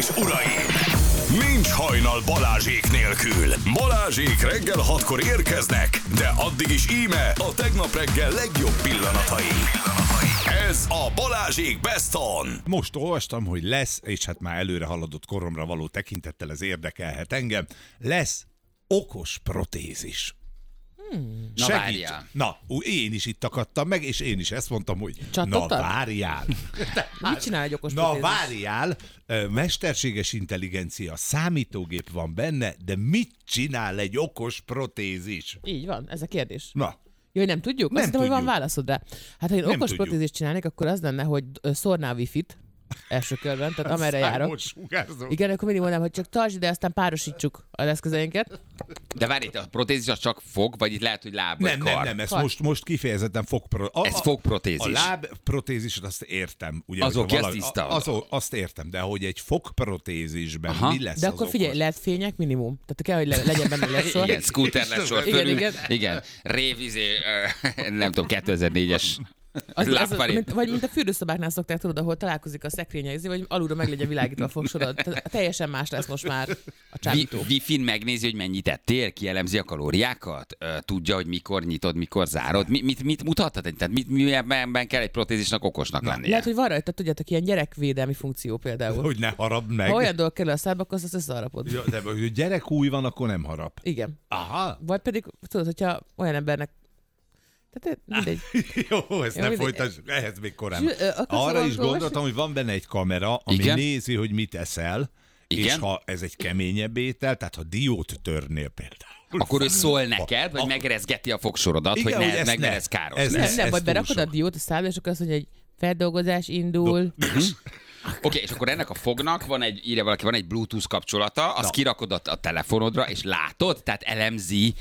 és uraim! Nincs hajnal Balázsék nélkül. Balázsék reggel 6-kor érkeznek, de addig is íme a tegnap reggel legjobb pillanatai. Ez a Balázsék Best On. Most olvastam, hogy lesz, és hát már előre haladott koromra való tekintettel ez érdekelhet engem, lesz okos protézis. Na várjál. Na, én is itt akadtam meg, és én is ezt mondtam, hogy Csatottad? na várjál. Mit csinál egy okos Na protézis? várjál, mesterséges intelligencia, számítógép van benne, de mit csinál egy okos protézis? Így van, ez a kérdés. Na, Jó, hogy nem tudjuk? Nem Azt hiszem, hogy van tudjuk. válaszod rá. Hát ha én Nem okos tudjuk. protézist csinálnék, akkor az lenne, hogy szórnál wifi-t első körben, tehát amerre járok. számos sugárzó. Igen, akkor mindig mondanám, hogy csak tartsd ide, aztán párosítsuk az eszközeinket. De várj, itt a protézis az csak fog, vagy itt lehet, hogy láb vagy kar? Nem, ez Kar. most kifejezetten fogprotézis. Ez fogprotézis. A lábprotézist azt értem. Ugye, Az hogyha oké, azt tiszta. azt értem, de hogy egy fogprotézisben Aha. mi lesz De az akkor figyelj, okos? lehet fények minimum. Tehát kell, hogy legyen benne lesor. Igen, scooter lesor Igen, fölül. igen. Igen, rév, nem tudom, 2004-es lábparé. Vagy mint a fürdőszobáknál szokták, tudod, ahol találkozik a szekrénye, vagy alulra meg legyen világítva a fogsorod. Tehát teljesen más lesz most már a csábító. Wi-Fi-n megnézi, hogy mennyit ettél, kielemzi a kalóriákat, tudja, hogy mikor nyitod, mikor zárod. Mit mutathat? Tehát miben kell egy protézisnak okosnak lennie? Lehet, hogy van rajta, tudjátok, ilyen gyerekvédelmi funkció például. Hogy ne harapd meg. Ha olyan dolog kerül a szádba, akkor azt összeharapod. Ja, de hogy gyerekúj van, akkor nem harap. Igen. Aha. Vagy pedig, tudod, hogyha olyan embernek... Tehát mindegy. Jó, ezt Jó, nem mindegy. folytasd, ehhez még korán. Akarsz Arra is olvasni? gondoltam, hogy van benne egy kamera, ami Igen? nézi, hogy mit eszel, Igen? és ha ez egy keményebb étel, tehát ha diót törnél például. Akkor ő szól neked, vagy A- megrezgeti a fogsorodat, Igen, hogy hogy ne, ezt meg ne ne. lesz káros. Ez lesz. Nem, vagy túl berakod a sok. diót a szádba, és akkor azt mondja, hogy feldolgozás indul. Oké, és akkor ennek a fognak van egy, írja valaki, van egy Bluetooth kapcsolata, azt kirakod a telefonodra, és látod, tehát elemzi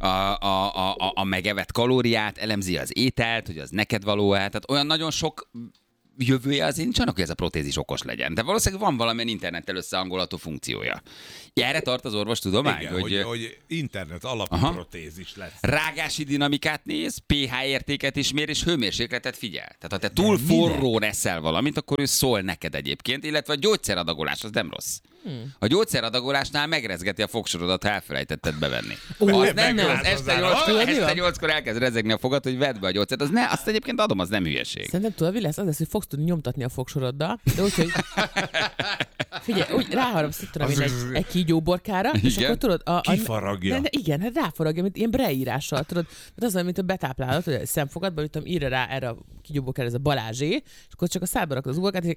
a megevett kalóriát, elemzi az ételt, hogy az neked való-e, tehát olyan nagyon sok jövője azért nincs annak, hogy ez a protézis okos legyen. De valószínűleg van valamilyen internettel összehangolható funkciója. Erre tart az orvostudomány, Igen, hogy internet alapú Aha. protézis lesz. rágási dinamikát néz, pH értéket is mér, és hőmérsékletet figyel. Tehát ha te túl forró eszel valamit, akkor ő szól neked egyébként, illetve a gyógyszeradagolás az nem rossz. A gyógyszeradagolásnál megrezgeti a fogsorodat, ha elfelejtetted bevenni. Az nem rossz. Este 8-kor elkezd rezegni a fogad, hogy vedd be a gyógyszert. Azt egyébként adom, az nem hülyeség. Szerintem tudod, mi lesz? Az lesz, hogy fogsz tudni nyomtatni a fogsoroddal, de úgyhogy... Figyelj, úgy ráharapsz, itt tudom én, egy kígyóborkára, és Igen? akkor tudod... Kifaragja. De igen, hát ráfaragja, mint ilyen breírással, tudod. Hát az olyan, mint a betáplálod, hogy a szemfogadban, hogy tudom, írja rá erre a kígyóborkára, ez a Balázsé, és akkor csak a szádba rakod az uborkát,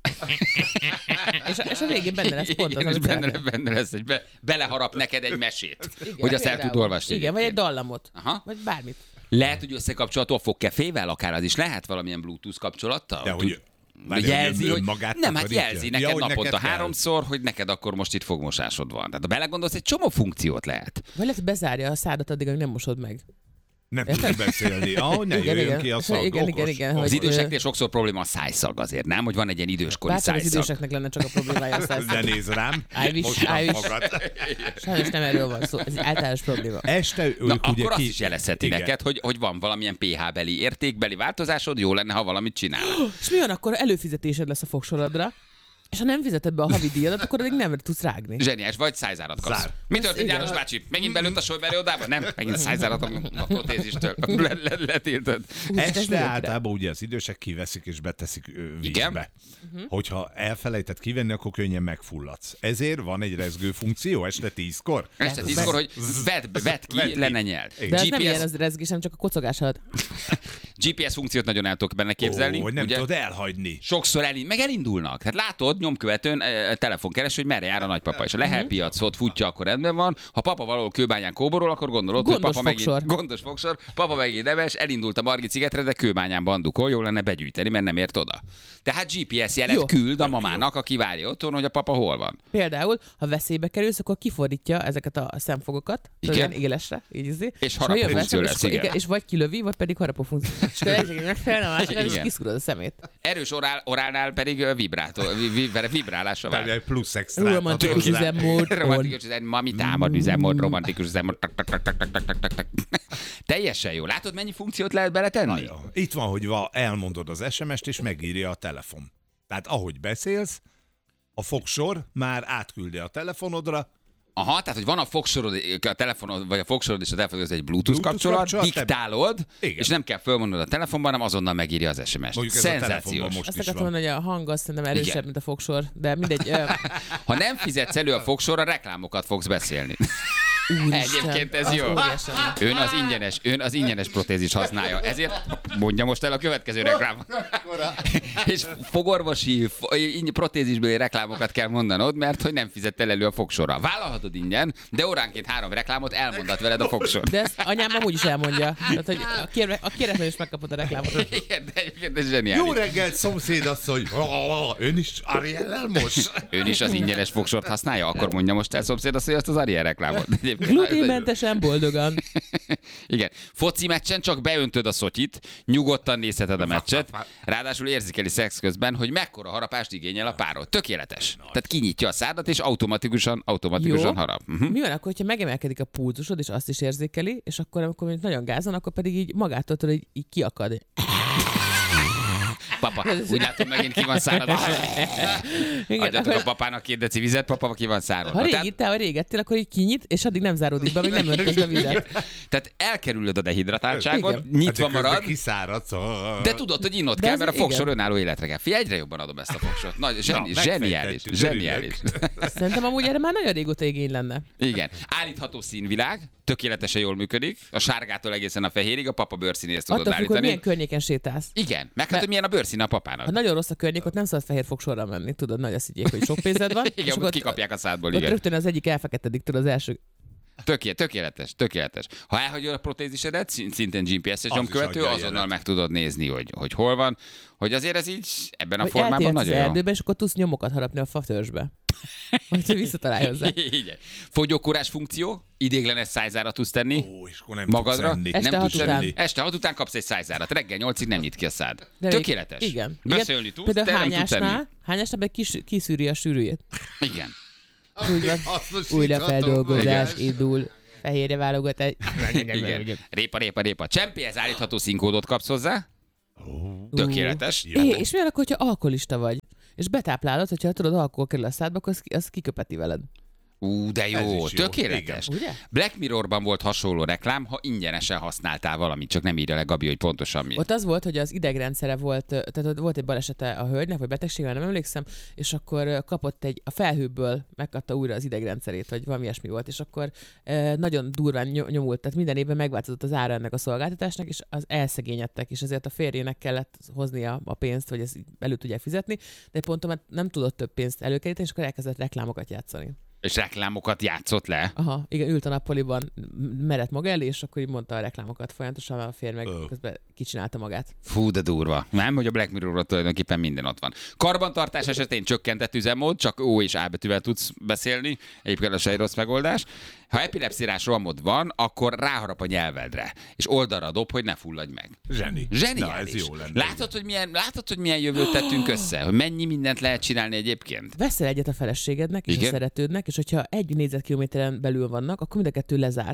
és a végén benne lesz pont az, Igen, és amit benne lesz, hogy beleharap neked egy mesét, Igen, hogy azt el tud például. olvasni. Igen, vagy egy egyébként. dallamot. Aha. Vagy bármit. Lehet, hogy összekapcsolható a fogkefével, akár az is lehet valamilyen Bluetooth kapcsolattal? De hogy Jelzi, hogy önmagát nem, hát takarítja? jelzi Ja, neked hogy naponta neked kell. 3-szor, hogy neked akkor most itt fogmosásod van. Tehát ha belegondolsz, egy csomó funkciót lehet. Vagy lehet, hogy bezárja a szádat addig, amíg nem mosod meg. Nem tudsz beszélni. Ahogy ne jöjjön ki a szag. Igen, okos. igen, Az hogy- időseknél sokszor probléma a szájszag azért, nem? Hogy van egy ilyen időskori Bárcsak az szájszag. időseknek lenne csak a problémája a szájszag. Ne nézz rám. I wish, Most nem I wish. fogad. Sajnos nem erről van szó, ez egy általános probléma. Este ők Na, ugye akkor azt is jelezheti Igen. neked, hogy van valamilyen pH-beli, értékbeli változásod, jó lenne, ha valamit csinál. És mi van, akkor előfizetésed lesz a fogsorodra, és ha nem fizeted be a havi díjadat, akkor addig nem tudsz rágni. Zseniás, vagy szájzárat kapsz. Zár. Mi történt, igen. János bácsi? Megint belőtt a sojbelőodába? Nem, megint szájzárat a protézistől. Letiltod. ez Este miért általában ugye az idősek kiveszik és beteszik Igen? vízbe. Hogyha elfelejtett kivenni, akkor könnyen megfulladsz. Ezért van egy rezgő funkció este 10-kor. Este 10-kor, hogy vedd ki, le ne nyeld. De ez nem ilyen GPS, az rezgés, hanem csak a kocogás alatt. GPS funkciót nagyon el tudok benne képzelni. Ó, hogy nem ugye? tudod elhagyni. Sokszor elindulnak. Hát látod, nyomkövetőn telefonkeres, hogy merre jár a nagypapa. És a Lehel piacot futja, akkor rendben van. Ha papa valahol Kőbányán kóborol, akkor gondolod, Gondos hogy papa fogsor. megint gondos fogsor, papa megint neves, elindult a Margit szigetre, de Kőbányán bandukol, jó lenne begyűjteni, mert nem ért oda. Tehát GPS jelet Jó. küld a mamának, aki várja otthon, hogy a papa hol van. Például, ha veszélybe kerülsz, akkor kifordítja ezeket a szemfogokat, Igen. ilyen élesre, így izé. És ha jön harapó veszély, funkció és lesz, akkor- igen. És vagy kilövi, vagy pedig harapó funkció. És akkor egyik megfelel, a másikát, és Igen. kiszúrod a szemét. Erős orálnál pedig vibrálásra vár. Egy plusz extra. Romantikus üzemmód. Romantikus üzemmód, mami támad üzemmód, romantikus üzemmód. Tak. Teljesen jó. Látod, mennyi funkciót lehet beletenni? Itt van, hogy elmondod az SMS-t, és megírja a telefon. Tehát ahogy beszélsz, a fogsor már átküldi a telefonodra, Aha, tehát, hogy van a fogsorod, a telefonod, vagy a fogsorod és a telefonod között egy Bluetooth kapcsolat, diktálod, és nem kell fölmondod a telefonban, hanem azonnal megírja az SMS-t. Mondjuk ez a telefonban Szenzációs. most Azt is akartam van. mondani, hogy a hang azt szerintem erősebb, Igen. mint a fogsor, de mindegy. Ha nem fizetsz elő a fogsorra, reklámokat fogsz beszélni. Egyébként ez jó. Ön az ingyenes protézis használja. Ezért mondja most el a következő reklámot. És fogorvosi protézisbeli reklámokat kell mondanod, mert hogy nem fizettél elő a fogsorra. Vállalhatod ingyen, de óránként 3 reklámot elmondat veled a fogsor. De ezt anyám amúgy is elmondja. Tehát, hogy a kéretlen is megkapod a reklámot. Igen, de egyébként ez zseniális. Jó reggelt, szomszédasszony! Ön is Ariellel most? Ön is az ingyenes fogsort használja? Akkor mondja most el szomszédasszony azt az Ariel reklámot. Gluténmentesen boldogan. Igen. Foci meccsen csak beöntöd a szotyit, nyugodtan nézheted a meccset, ráadásul érzékeli szex közben, hogy mekkora harapást igényel a párod. Tökéletes. Tehát kinyitja a szádat, és automatikusan Jó. harap. Mi van akkor, hogyha megemelkedik a pulzusod, és azt is érzékeli, és akkor, amikor mondjuk nagyon gázon, akkor pedig így magától tudod, hogy így kiakad. Papa, úgy látom, megint ki van száradva. Adjatok a papának 2 deci vizet, papa ki van száradva. Ha régettél, akkor így kinyit, és addig nem záródik be, még nem öntöd a vizet. Tehát elkerülöd a dehidratáltságot, Igen. nyitva Hát de marad, kiszáradsz. de tudod, hogy innod De kell, az mert a fogsor igen. önálló életre kell. Figyelj, egyre jobban adom ezt a fogsort. Zseniális, megfejtettük, zseniális. Szerintem amúgy erre már nagyon régóta igény lenne. Igen. Állítható színvilág, tökéletesen jól működik. A sárgától egészen a fehérig, a papa bőrszínéhez tudod Attól függ, hogy állítani. milyen környéken sétálsz. Igen, meg hát, hogy milyen a bőrszíne a papának. Ha nagyon rossz a környék, ott nem szabad fehér fogsorra menni, tudod, nagy azt higgyék, hogy sok pénzed van. Igen, akkor ott kikapják a szádból, ott igen. rögtön az egyik elfeketedik, tudod, az első. Tökéletes. Ha elhagyod a protézisedet, szintén GPS-es Az nyomkövető, is adja a azonnal jelet. meg tudod nézni, hogy hol van. Hogy azért ez így ebben a Vagy formában eltérsz nagyon az jó. erdőbe, és akkor tudsz nyomokat harapni a fatörzsbe. Hogy visszatalálj hozzá. Igen. Fogyókúrás funkció, idéglenes szájzárat tudsz tenni. Ó, és akkor nem Magadra. tudsz enni. Este Nem 6 tudsz után. enni. Este 6 után kapsz egy szájzárat. Reggel 8-ig nem nyit ki a szád. De még- Tökéletes. Igen. Beszélni tudsz, Például de nem tudsz enni. hányásnál meg kiszűri a sűrűjét. Igen. Úgy van. Újra feldolgozás indul. Fehérje válogatás. Igen. Répa. Csempihez állítható színkódot kapsz hozzá. Tökéletes. És mi van akkor, hogyha alkoholista vagy? És betáplálod, hogyha tudod, alkohol kerül a szádba, akkor az kiköpeti veled. De Ez jó, is jó. tökéletes. Igen. Ugye? Black Mirrorban volt hasonló reklám, ha ingyenesen használtál valamit, csak nem írja le Gabi, hogy pontosan mi. Ott az volt, hogy az idegrendszere volt, tehát ott volt egy balesete a hölgynek, vagy betegséggel, nem emlékszem, és akkor kapott a felhőből, megkapta újra az idegrendszerét, vagy valami ilyesmi volt, és akkor nagyon durván nyomult, tehát minden évben megváltozott az ára ennek a szolgáltatásnak, és az elszegényedtek, és ezért a férjének kellett hoznia a pénzt, hogy ezt elő tudják fizetni, de pont mert nem tudott több pénzt előkeríteni, és akkor elkezdett reklámokat játszani. És reklámokat játszott le. Aha, igen, ült a nappaliban, merett maga elé, és akkor így mondta a reklámokat folyamatosan, a férj meg közben kicsinálta magát. Fú, de durva. Nem, hogy a Black Mirrorról tulajdonképpen minden ott van. Karbantartás esetén csökkentett üzemmód, csak O és A betűvel tudsz beszélni. Egyébként az se egy rossz megoldás. Ha epilepszírás rohamod van, akkor ráharap a nyelvedre, és oldalra dob, hogy ne fulladj meg. Zseni. Zseniális. Na, ez jó lenne. Látod, hogy milyen jövőt tettünk össze? Hogy mennyi mindent lehet csinálni egyébként? Veszel egyet a feleségednek és Igen? a szeretődnek, és hogyha 1 négyzetkilométeren belül vannak, akkor mind a kettő lezár.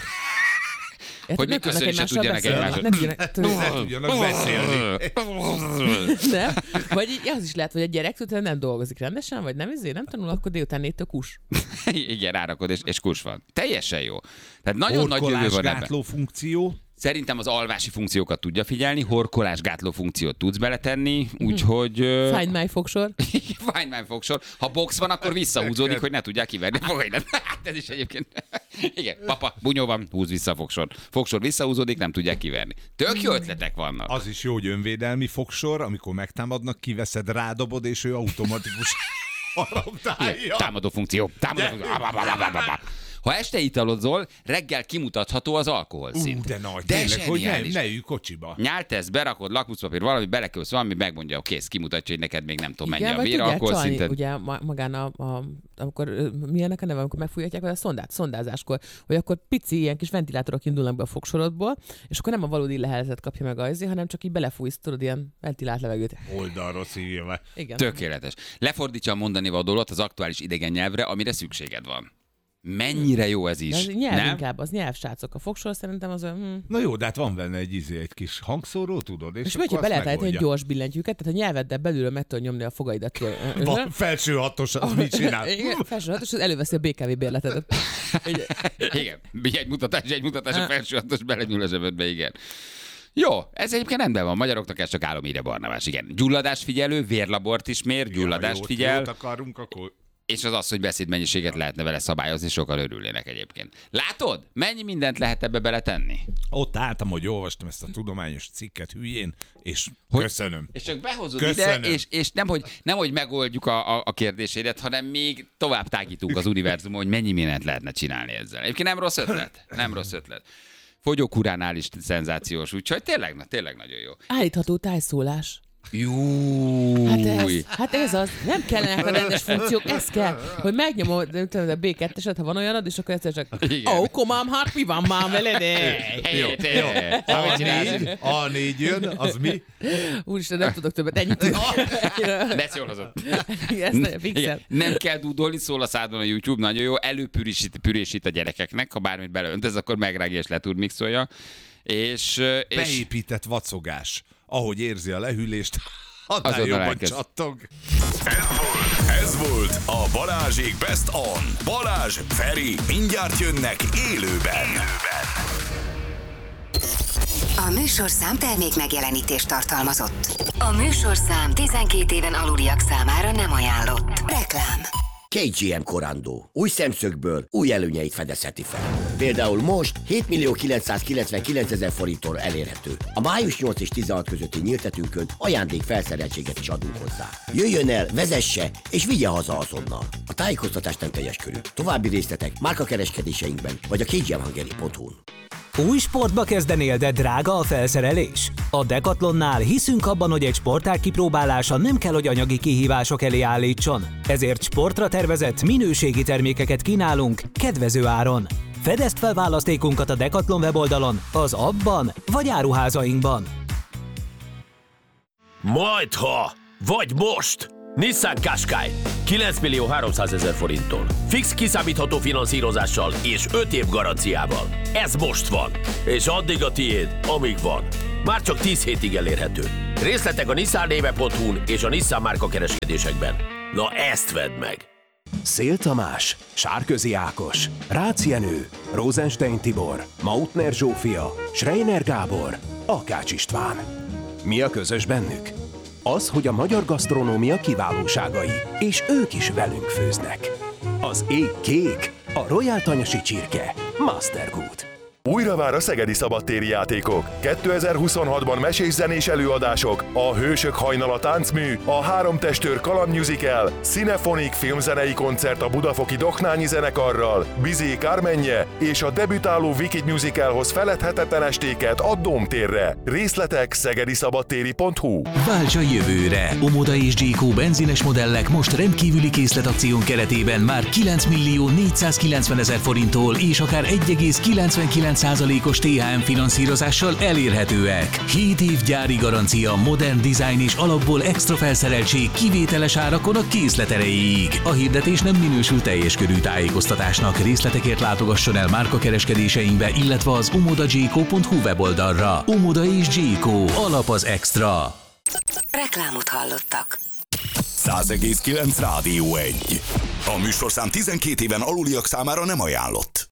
Hogy még Nem tudnak köszönni se egymással tudjanak beszélni. egymáshoz. Nem tudjanak, Ne tudjanak beszélni. nem? Vagy így az is lehet, hogy a gyerek utána nem dolgozik rendesen, vagy nem tanul, akkor délután 4-től kus. Igen, rárakod, és kus van. Teljesen jó. Tehát nagyon nagy jövő van ebben. Horkolásgátló funkció. Szerintem az alvási funkciókat tudja figyelni, horkolásgátló funkciót tudsz beletenni, úgyhogy... Find my fogsor. Find my fogsor. Ha box van, akkor visszahúzódik, hogy ne tudják kiverni a fogaidat. Hát ez is egyébként. Igen, papa, bunyó van, húz vissza a fogsor. Fogsor visszahúzódik, nem tudják kiverni. Tök jó ötletek vannak. Az is jó, hogy önvédelmi fogsor, amikor megtámadnak, kiveszed, rádobod, és ő automatikus haraptálja. Támadó funkció. Ha este italozol, reggel kimutatható az alkoholszint. De nagy, tényleg, hogy zseniális. ne ülj kocsiba. Nyáltesz, berakod, lakmuszpapír, valami, belekölsz valami, megmondja, hogy kész, kimutatja, hogy neked még nem tudom mennyi Igen, a vagy tudják csalni, véralkoholszinted. ugye magán amikor milyenek a neve, amikor megfújhatják a szondázáskor, hogy akkor pici ilyen kis ventilátorok indulnak be a fogsorodból, és akkor nem a valódi lehelzet kapja meg a hanem csak így belefújsz, tudod, ilyen ventilált levegőt. Oldalról szívja le. Igen. Tökéletes. Lefordítsa a mondani vadólat az aktuális idegen nyelvre, amire szükséged van. Mennyire jó ez is, De az nyelv nem? inkább, az nyelvsrácok. A fogsor szerintem az olyan... Na jó, de hát van benne egy kis hangszóró, tudod? És akkor hogyha be lehet állítani egy megoldja. gyors billentyűket, tehát a nyelveddel belülről meg tudod nyomni a fogaidat. Van felső hatos, az mit csinál? Igen, felső hatos, az előveszi a BKV bérletedet. Igen, egy mutatás a felső hatos belenyúl a zsebedbe, igen. Jó, ez egyébként rendben van. Magyaroknak ez csak álomhíre, Barnabás. Igen. Gyulladásfigyelő, vérlabort is mér, gyulladást figyel. Jót akarunk, akkor... És az, hogy beszédmennyiséget lehetne vele szabályozni, sokkal örülnének egyébként. Látod? Mennyi mindent lehet ebbe beletenni? Ott álltam, hogy olvastam ezt a tudományos cikket hülyén, és köszönöm. És csak behozod Köszönöm. ide, és nemhogy megoldjuk a kérdésédet, hanem még tovább tágítunk az univerzumon, hogy mennyi mindent lehetne csinálni ezzel. Egyébként nem rossz ötlet. Nem rossz ötlet. Fogyókúránál is szenzációs, úgyhogy tényleg nagyon jó. Állítható tájszólás. Jú. Hát ez az. Nem kellenek a rendes funkciók, ez kell, hogy megnyomod nem tudom, a B2-eset, ha van olyanod, és akkor egyszer csak komám, hát mi van már veled? Jó. A4 jön, az mi? Úristen, nem tudok többet, ennyit. Lesz jól hozott. Ez nagyon fixel. Nem kell dúdolni, szól a szádon a YouTube, nagyon jó. Előpürésít a gyerekeknek, ha bármit beleöntesz, akkor megrágja és leturmixolja. És Beépített vacogás. Ahogy érzi a lehűlést, annál Azonnal jobban elkezd. csattog. Ez volt a Balázsék Best On. Balázs, Feri, mindjárt jönnek élőben. A műsorszám termék megjelenítést tartalmazott. A műsorszám 12 éven aluliak számára nem ajánlott. Reklám. KGM Korandó. Új szemszögből új előnyeit fedezheti fel. Például most 7.999.000 forinttól elérhető. A május 8 és 16 közötti nyíltetünkön ajándék felszereltséget is adunk hozzá. Jöjjön el, vezesse és vigye haza azonnal. A tájékoztatás nem teljes körű. További részletek márkakereskedéseinkben vagy a kgmhungary.hu-n. Új sportba kezdenél, de drága a felszerelés? A Decathlonnál hiszünk abban, hogy egy sportág kipróbálása nem kell, hogy anyagi kihívások elé állítson. Ezért sportra tervezett, minőségi termékeket kínálunk kedvező áron. Fedezd fel választékunkat a Decathlon weboldalon, az appban vagy áruházainkban. Majdha! Vagy most! Nissan Qashqai 9.300.000 forinttól. Fix kiszámítható finanszírozással és 5 év garanciával. Ez most van. És addig a tiéd, amíg van. Már csak 10 hétig elérhető. Részletek a nissannéve.hu-n és a Nissan márka kereskedésekben. Na ezt vedd meg! Szél Tamás, Sárközi Ákos, Rácz Jenő, Rosenstein Tibor, Mautner Zsófia, Schreiner Gábor, Akács István. Mi a közös bennük? Az, hogy a magyar gasztronómia kiválóságai, és ők is velünk főznek. Az ég kék, a Royal Tanyasi csirke, Mastergood. Újra vár a szegedi szabadtéri játékok. 2026-ban mesés-zenés előadások, a Hősök hajnala táncmű, a Három testőr kalandmusical, Cinephonic filmzenei koncert a budafoki Doknányi zenekarral, Bizé Kármenje és a debütáló Wicked musicalhoz feledhetetlen estéket a Dómtérre. Részletek szegediszabadtéri.hu. Válts a jövőre! Omoda és Gyékó benzines modellek most rendkívüli készletakción keretében már 9.490.000 forinttól és akár 1,99%-os THM finanszírozással elérhetőek. 7 év gyári garancia, modern design és alapból extra felszereltség kivételes árakon a készlet erejéig. A hirdetés nem minősül teljes körű tájékoztatásnak. Részletekért látogasson el márkakereskedéseinkbe, illetve az omodagyékó.hu weboldalra. Omoda és Gyékó. Alap az extra. Reklámot hallottak. 100,9 Rádió 1. A műsorszám 12 éven aluliak számára nem ajánlott.